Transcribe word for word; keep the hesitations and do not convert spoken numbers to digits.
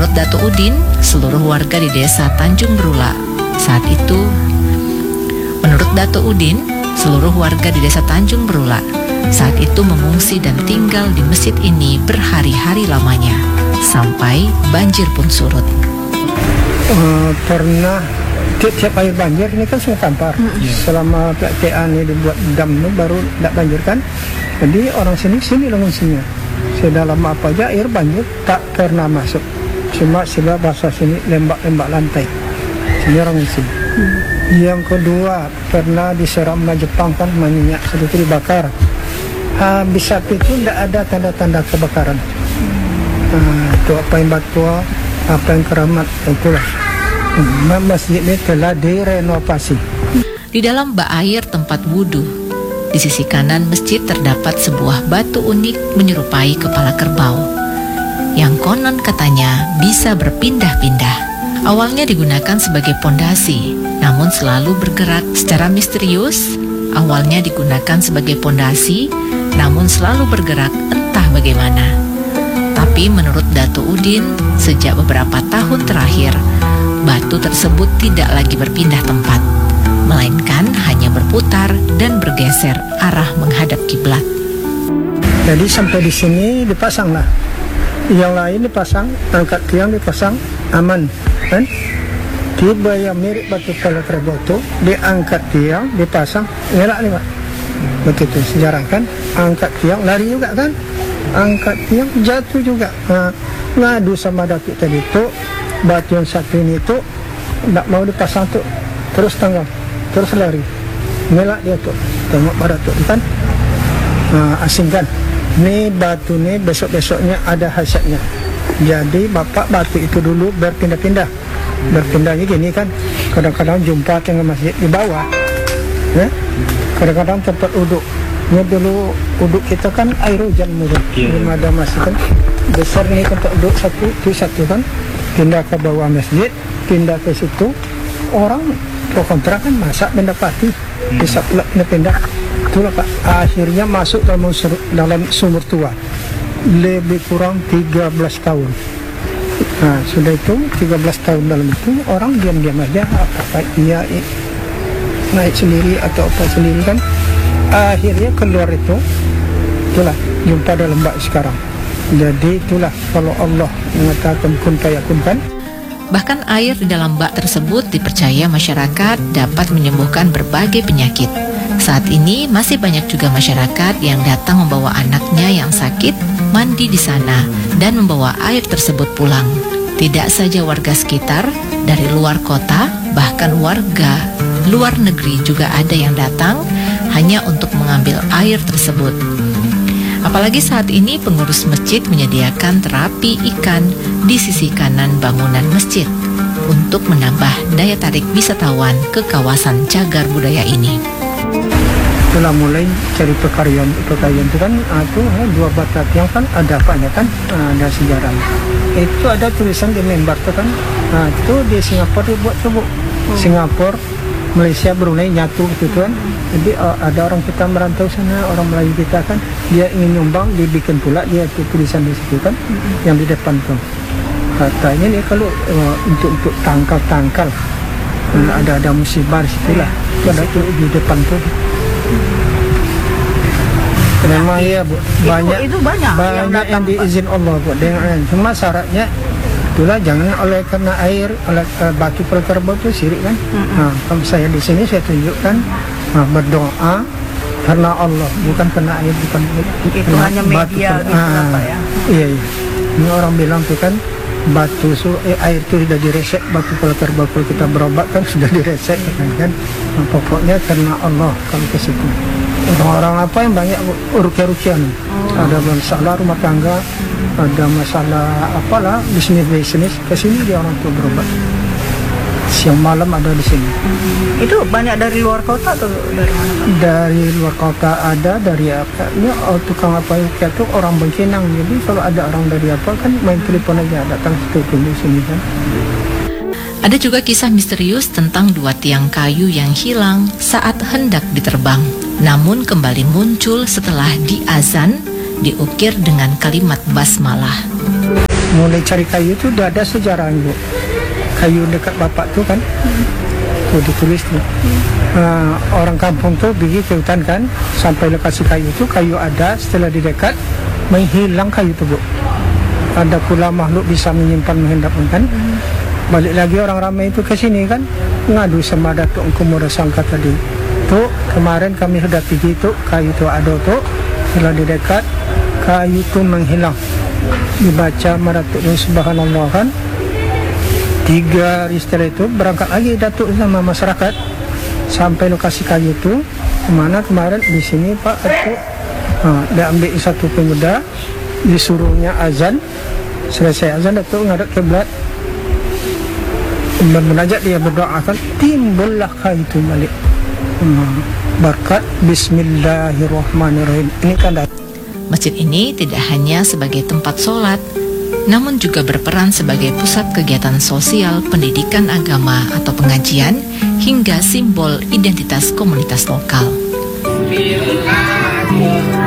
Menurut Datuk Udin, seluruh warga di desa Tanjung Berula saat itu Menurut Datuk Udin, seluruh warga di desa Tanjung Berula saat itu mengungsi dan tinggal di masjid ini berhari-hari lamanya sampai banjir pun surut. Uh, pernah tiap-tiap air banjir ini kan Sungai Kampar. Mm-hmm. Selama P T A ini dibuat dam ini baru tidak banjir kan. Jadi orang sini sini mengungsinya. Sedalam apa aja air banjir tak pernah masuk. Cuma sila bahasa sini lembak-lembak lantai. Sini orang ngungsi. Mm. Yang kedua pernah diserang Jepang kan minyak sedikit dibakar. Habis saat itu tidak ada tanda-tanda kebakaran. Hmm. Itu apa yang batua, apa yang keramat, itulah. Hmm. Masjid ini telah direnovasi. Di dalam bak air tempat wudhu, di sisi kanan masjid terdapat sebuah batu unik menyerupai kepala kerbau, yang konon katanya bisa berpindah-pindah. Awalnya digunakan sebagai pondasi, namun selalu bergerak secara misterius. Awalnya digunakan sebagai pondasi, namun selalu bergerak entah bagaimana. Tapi menurut Datuk Udin, sejak beberapa tahun terakhir, batu tersebut tidak lagi berpindah tempat, melainkan hanya berputar dan bergeser arah menghadap kiblat. Jadi sampai di sini dipasang lah, yang lain dipasang, angkat tiang dipasang, aman, kan? Tiba yang mirip batu kepala kerbau itu diangkat tiang, dipasang, ngelak nih Pak. Begitu sejarah kan, angkat tiang, lari juga kan, angkat tiang, jatuh juga. Nah, ngadu sama Datuk tadi itu, batu yang satu ini itu tidak mau dipasang tuh, terus tanggal, terus lari, ngelak dia tuh, tengok pada tuh kan, nah, asingkan. Nih batu nih besok-besoknya ada hasilnya. Jadi bapak batu itu dulu berpindah-pindah, berpindahnya gini kan, kadang-kadang jumpa tengah masjid di bawah, ya? Kadang-kadang tempat uduk. Ini dulu uduk kita kan air hujan mulu, belum ada masjid kan, besar nih tempat uduk satu, itu satu kan, pindah ke bawah masjid, pindah ke situ, orang pro kontra kan masak mendapati, bisa pula pindah. Itulah Pak, akhirnya masuk dalam, dalam sumur tua lebih kurang tiga belas tahun. Nah sudah itu tiga belas tahun dalam itu orang diam-diam aja, apa ia naik sendiri atau apa sendiri kan, akhirnya keluar itu, itulah jumpa dalam bak sekarang. Jadi itulah kalau Allah mengatakan kun fayakun kan. Bahkan air di dalam bak tersebut dipercaya masyarakat dapat menyembuhkan berbagai penyakit. Saat ini masih banyak juga masyarakat yang datang membawa anaknya yang sakit mandi di sana dan membawa air tersebut pulang. Tidak saja warga sekitar, dari luar kota, bahkan warga luar negeri juga ada yang datang hanya untuk mengambil air tersebut. Apalagi saat ini pengurus masjid menyediakan terapi ikan di sisi kanan bangunan masjid untuk menambah daya tarik wisatawan ke kawasan cagar budaya ini. Itulah mulai cari pekaryan, pekaryan itu kan itu dua bata tiang kan ada apanya kan, ada sejarah. Itu ada tulisan di mimbar itu kan, nah, itu di Singapura dibuat coba, hmm. Singapura, Malaysia, Brunei nyatu gitu kan. Jadi uh, ada orang kita merantau sana, orang Melayu kita kan, dia ingin nyumbang, dibikin pula dia tulisan di situ kan, hmm. yang di depan tuh. Katanya nih kalau uh, untuk untuk tangkal-tangkal, hmm. ada ada musibah di situlah, ada tuh di depan tuh. Memang ya Bu, banyak itu, itu banyak, banyak yang, yang diizin Allah Bu, dengan cuma syaratnya itulah jangan oleh karena air, oleh uh, batu kerbau itu sirik kan. Mm-hmm. Nah, kalau saya di sini saya tunjukkan nah, berdoa karena Allah, bukan karena air, bukan itu karena hanya media gitu ah, apa ya. Iya, iya. Ini orang bilang tuh kan batu su, eh, air itu sudah diresek, batu kerbau kalau kita berobat kan sudah diresek kan kan. Nah, pokoknya karena Allah kalau ke situ. Orang-orang apa yang banyak rukia-rukian, oh. Ada masalah rumah tangga, hmm. ada masalah apalah bisnis-bisnis, ke sini dia orang tua berobat. Siang malam ada di sini. Hmm. Itu banyak dari luar kota atau dari mana? Dari luar kota ada, dari apa? Ini oh, tukang apa itu orang Bengkinang. Jadi kalau ada orang dari apa kan main telepon aja datang ke sini kan. Ada juga kisah misterius tentang dua tiang kayu yang hilang saat hendak diterbang, namun kembali muncul setelah diazan, diukir dengan kalimat basmalah. mulai cari kayu itu udah ada sejarahnya Bu. Kayu dekat bapak tuh kan, tuh ditulis tuh. Nah, orang kampung tuh pergi ke hutan kan, sampai lokasi kayu itu, kayu ada, setelah didekat menghilang kayu itu Bu. Ada pula makhluk bisa menyimpan menghindapkan kan. Balik lagi orang ramai itu ke sini kan, ngadu sama Datuk Engku Muda Sangka tadi. Tuh kemarin kami sudah pergi tuh, kayu itu ada tuh, setelah didekat kayu itu menghilang. Dibaca Madatuk Subhanallah kan. Tiga hari setelah itu berangkat lagi Datuk sama masyarakat sampai lokasi kayu itu. Kemana kemarin di sini Pak Datuk. Nah, dia ambil satu pemuda, disuruhnya azan. Selesai azan Datuk ngadap kiblat, bermunajat, dia berdoa kan, timbullah kayu itu balik. Nah, berkat Bismillahirrahmanirrahim. Ini kan Datuk. Masjid ini tidak hanya sebagai tempat sholat, namun juga berperan sebagai pusat kegiatan sosial, pendidikan agama atau pengajian, hingga simbol identitas komunitas lokal.